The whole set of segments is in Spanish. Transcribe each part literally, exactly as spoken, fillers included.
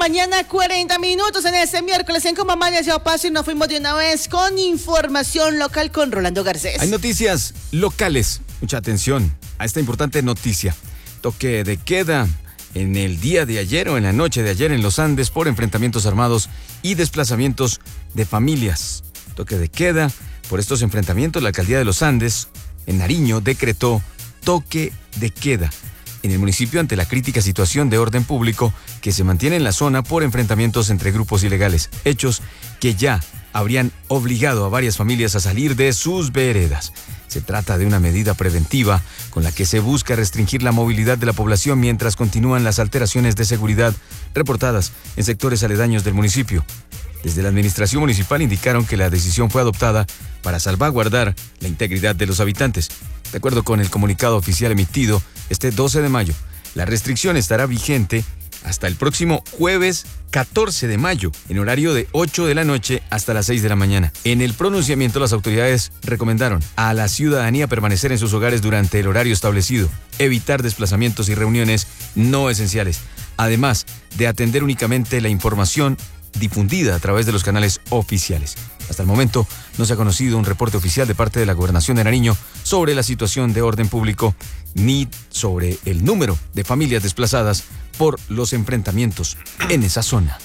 mañana, cuarenta minutos en este miércoles en Como Mañana ya paso y nos fuimos de una vez con información local con Rolando Garcés. Hay noticias locales. Mucha atención a esta importante noticia. Toque de queda en el día de ayer o en la noche de ayer en los Andes por enfrentamientos armados y desplazamientos de familias. Toque de queda por estos enfrentamientos. La alcaldía de los Andes en Nariño decretó toque de queda en el municipio ante la crítica situación de orden público que se mantiene en la zona por enfrentamientos entre grupos ilegales, hechos que ya habrían obligado a varias familias a salir de sus veredas. Se trata de una medida preventiva con la que se busca restringir la movilidad de la población mientras continúan las alteraciones de seguridad reportadas en sectores aledaños del municipio. Desde la administración municipal indicaron que la decisión fue adoptada para salvaguardar la integridad de los habitantes. De acuerdo con el comunicado oficial emitido este doce de mayo, la restricción estará vigente hasta el próximo jueves catorce de mayo, en horario de ocho de la noche hasta las seis de la mañana. En el pronunciamiento, las autoridades recomendaron a la ciudadanía permanecer en sus hogares durante el horario establecido, evitar desplazamientos y reuniones no esenciales, además de atender únicamente la información difundida a través de los canales oficiales. Hasta el momento no se ha conocido un reporte oficial de parte de la Gobernación de Nariño sobre la situación de orden público ni sobre el número de familias desplazadas por los enfrentamientos en esa zona.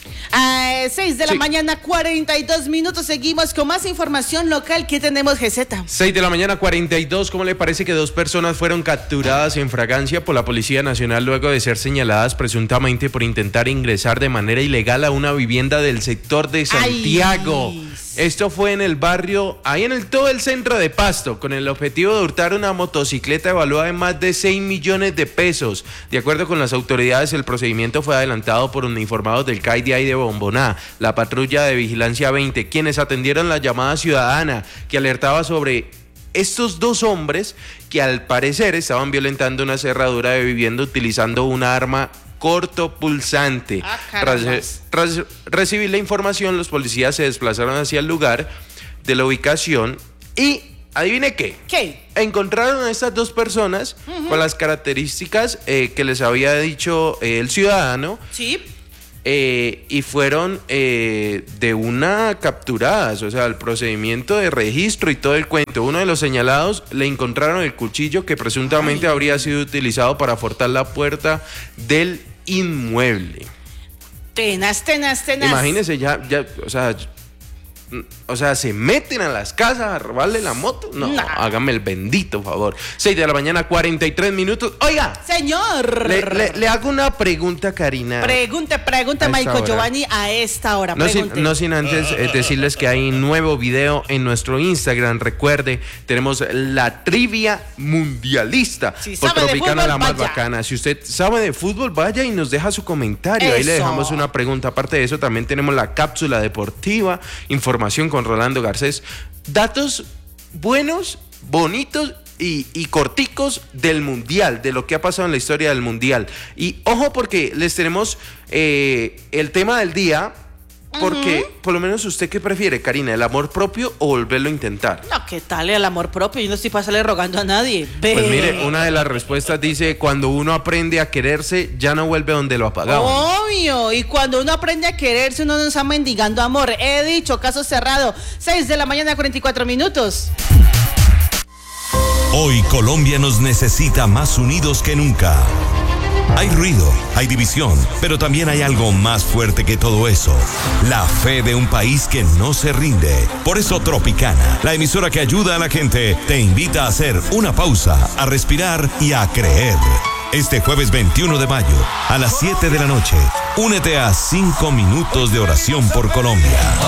A seis de la Sí. mañana, cuarenta y dos minutos, seguimos con más información local. ¿Qué tenemos, G Z? seis de la mañana, cuarenta y dos. ¿Cómo le parece que dos personas fueron capturadas en fragancia por la Policía Nacional luego de ser señaladas presuntamente por intentar ingresar de manera ilegal a una vivienda del sector de Santiago? Ay. Esto fue en el barrio, ahí en el todo el centro de Pasto, con el objetivo de hurtar una motocicleta evaluada en más de seis millones de pesos. De acuerdo con las autoridades, el procedimiento fue adelantado por uniformados del C A I de ahí de Bomboná, la patrulla de Vigilancia veinte, quienes atendieron la llamada ciudadana que alertaba sobre estos dos hombres que al parecer estaban violentando una cerradura de vivienda utilizando una arma cortopulsante. Ah, tras, carambas. tras recibir la información, los policías se desplazaron hacia el lugar de la ubicación y, adivine qué, ¿Qué? encontraron a estas dos personas uh-huh. con las características eh, que les había dicho eh, el ciudadano. Sí. Eh, y fueron eh, de una capturadas, o sea, el procedimiento de registro y todo el cuento. Uno de los señalados le encontraron el cuchillo que presuntamente Ay. habría sido utilizado para forzar la puerta del inmueble. Tenaz, tenaz, tenaz. Imagínense ya, ya, o sea, o sea, se meten a las casas a robarle la moto. No, no. Hágame el bendito favor. seis de la mañana, cuarenta y tres minutos. Oiga, señor, le, le, le hago una pregunta, Karina. Pregunte, pregunte, Michael Giovanni, a esta hora. No sin, no sin antes eh, decirles que hay un nuevo video en nuestro Instagram. Recuerde, tenemos la trivia mundialista si por sabe Tropicana, de fútbol, la más vaya. bacana. Si usted sabe de fútbol, vaya y nos deja su comentario. Eso. Ahí le dejamos una pregunta. Aparte de eso, también tenemos la cápsula deportiva, información con Rolando Garcés, datos buenos, bonitos y, y corticos del mundial, de lo que ha pasado en la historia del mundial. Y ojo porque les tenemos eh, el tema del día, porque uh-huh. por lo menos usted qué prefiere, Karina, el amor propio o volverlo a intentar. No, ¿qué tal el amor propio? Yo no estoy para salir rogando a nadie. Ve. Pues mire, una de las respuestas dice, cuando uno aprende a quererse, ya no vuelve donde lo apagaban. Obvio, y cuando uno aprende a quererse, uno no está mendigando amor. He dicho, caso cerrado. seis de la mañana, cuarenta y cuatro minutos. Hoy Colombia nos necesita más unidos que nunca. Hay ruido, hay división, pero también hay algo más fuerte que todo eso. La fe de un país que no se rinde. Por eso Tropicana, la emisora que ayuda a la gente, te invita a hacer una pausa, a respirar y a creer. Este jueves veintiuno de mayo, a las siete de la noche, únete a cinco minutos de oración por Colombia.